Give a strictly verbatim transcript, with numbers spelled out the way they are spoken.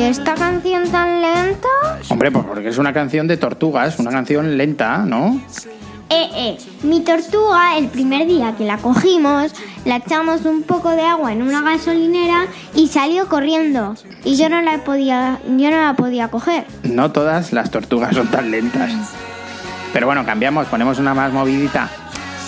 esta canción tan lenta? Hombre, pues porque es una canción de tortugas, una canción lenta, ¿no? Eh, eh, mi tortuga, el primer día que la cogimos, la echamos un poco de agua en una gasolinera y salió corriendo. Y yo no la podía, yo no la podía coger. No todas las tortugas son tan lentas. Pero bueno, cambiamos, ponemos una más movidita.